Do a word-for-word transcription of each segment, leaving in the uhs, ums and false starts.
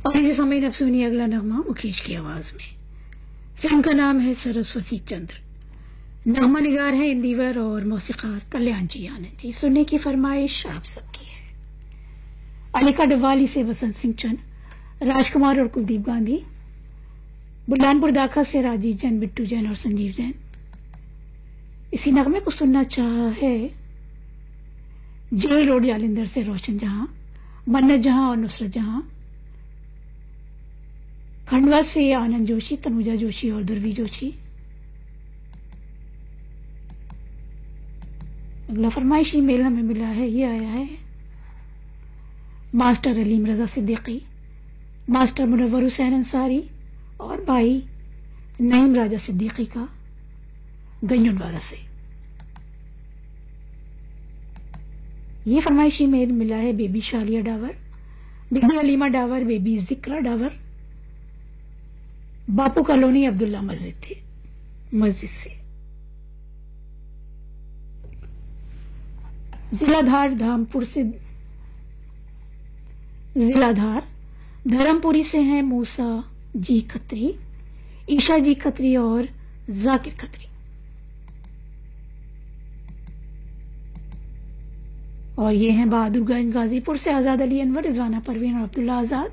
اور اسے سمجھ اب سنیے اگلا نغمہ مکیش کی آواز میں. فلم کا نام ہے سرسوتی چندر. نغمہ نگار ہے اندیور اور موسیقار کلیان جی آنند جی. سننے کی فرمائش آپ سب کی ہے. علیقہ ڈوالی سے بسنت سنگھ چند، راج کمار اور کلدیپ گاندھی، بلان پور داکھا سے راجیو جین، بٹو جین اور سنجیو جین. اسی نغمے کو سننا چاہا ہے جیل روڈ جالندھر سے روشن جہاں، منت جہاں اور نصرت جہاں. کھنڈوا سے آنند جوشی، تنوجا جوشی اور دروی جوشی. اگلا فرمائشی میل ہمیں ملا ہے، یہ آیا ہے ماسٹر علیم رضا صدیقی، ماسٹر منور حسین انصاری اور بھائی نعیم راجہ صدیقی کا گنجنوارہ سے. یہ فرمائشی میل ملا ہے بیبی شالیہ ڈاور، بیبی علیمہ ڈاور، بیبی ذکرہ ڈاور، باپو کالونی عبداللہ مسجد تھے مسجد سے. ضلع دھار دھامپور سے ضلع دھار دھرم پوری سے ہیں موسا جی کھتری، عیشا جی کھتری اور ذاکر کھتری. اور یہ ہیں بہادر گنج غازی پور سے آزاد علی انور، رضوانہ پروین اور عبداللہ آزاد.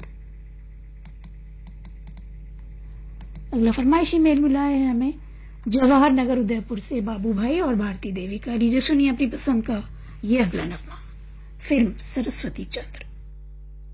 اگلا فرمائشی میل ملا ہے ہمیں جواہر نگر ادے پور سے بابو بھائی اور بھارتی دیوی کا. لیجیے سنیے اپنی پسند کا یہ اگلا نغمہ، فلم سرسوتی چندر.